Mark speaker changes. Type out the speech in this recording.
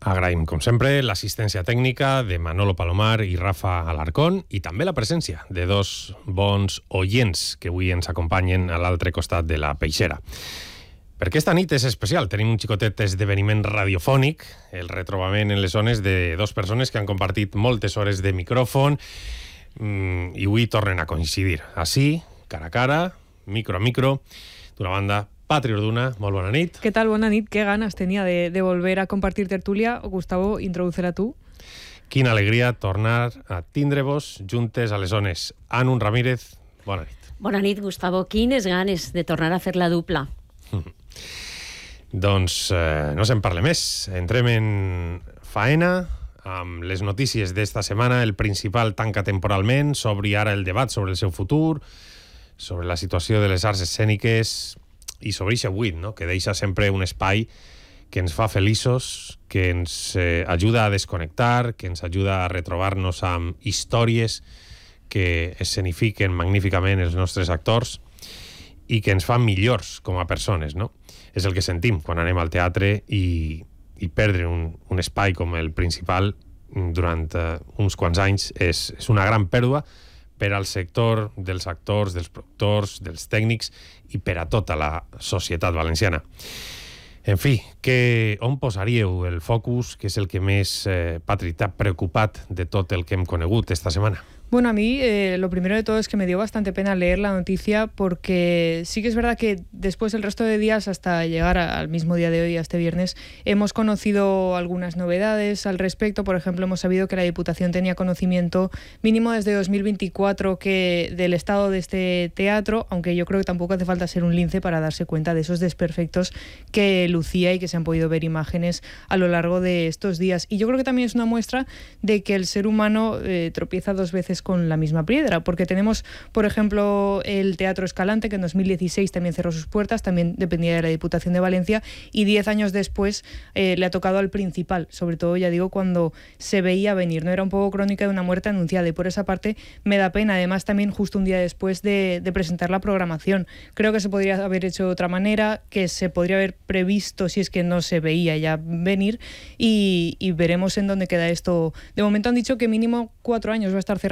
Speaker 1: Agraïm, com sempre, l'assistència tècnica de Manolo Palomar i Rafa Alarcón i també la presència de dos bons oients que avui ens acompanyen a l'altre costat de la peixera. Perquè esta nit és especial, tenim un xicotet esdeveniment radiofònic, el retrobament en les zones de dos persones que han compartit moltes hores de micròfon i avui tornen a coincidir. Així, cara a cara, micro a micro, d'una banda, Patri Orduna, molt bona nit.
Speaker 2: ¿Qué tal? Buena nit. Qué ganas tenía de volver a compartir tertulia. Gustavo, introdúcela tú.
Speaker 1: Quina alegria tornar a tindre-vos juntes a les zones. Anu Ramírez, bona nit.
Speaker 3: Bona nit, Gustavo. Quines ganes de tornar a fer la dupla.
Speaker 1: Doncs no se'n parle més. Entrem en faena amb les notícies d'esta setmana. El principal tanca temporalment, s'obri ara el debat sobre el seu futur, sobre la situació de les arts escèniques i sobre aquest buit, no? Que deixa sempre un espai que ens fa feliços, que ens ajuda a desconnectar, que ens ajuda a retrobar-nos amb històries que escenifiquen magníficament els nostres actors i que ens fan millors com a persones, no? És el que sentim quan anem al teatre i perdre un espai com el principal durant uns quants anys és una gran pèrdua per al sector dels actors, dels productors, dels tècnics i per a tota la societat valenciana. En fi, on posaríeu el focus, que és el que més, Patri, t'ha preocupat de tot el que hem conegut esta setmana?
Speaker 2: Bueno, a mí lo primero de todo es que me dio bastante pena leer la noticia porque sí que es verdad que después el resto de días hasta llegar al mismo día de hoy, a este viernes, hemos conocido algunas novedades al respecto. Por ejemplo, hemos sabido que la Diputación tenía conocimiento mínimo desde 2024 del estado de este teatro, aunque yo creo que tampoco hace falta ser un lince para darse cuenta de esos desperfectos que lucía y que se han podido ver imágenes a lo largo de estos días. Y yo creo que también es una muestra de que el ser humano tropieza dos veces con la misma piedra, porque tenemos, por ejemplo, el Teatro Escalante, que en 2016 también cerró sus puertas, también dependía de la Diputación de Valencia, y 10 años después le ha tocado al Principal, sobre todo, ya digo, cuando se veía venir, ¿no? Era un poco crónica de una muerte anunciada, y por esa parte me da pena. Además, también justo un día después de presentar la programación. Creo que se podría haber hecho de otra manera, que se podría haber previsto si es que no se veía ya venir, y veremos en dónde queda esto. De momento han dicho que mínimo 4 años va a estar cerrado